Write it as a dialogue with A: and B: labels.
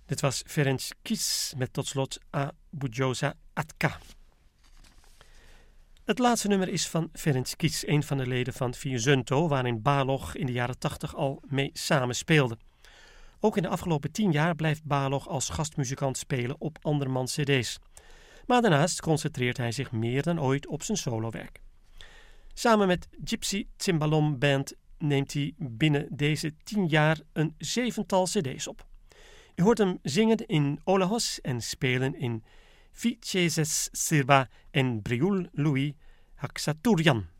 A: Dit was Ferenc Kis met tot slot A Bujosa Atka. Het laatste nummer is van Ferenc Kis, een van de leden van Fiuzunto, waarin Balog in de jaren 80 al mee samenspeelde. Ook in de afgelopen 10 jaar blijft Balog als gastmuzikant spelen op andermans cd's. Maar daarnaast concentreert hij zich meer dan ooit op zijn solowerk. Samen met Gypsy Cimbalom Band neemt hij binnen deze 10 jaar een 7-tal cd's op. Je hoort hem zingen in Olahos en spelen in Ficheses Sirba en Briul Louis Haksaturian.